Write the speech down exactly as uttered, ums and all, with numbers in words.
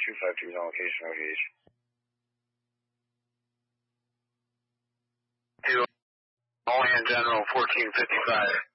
two five two is on location, O G H. Two, all hand general, fourteen fifty-five.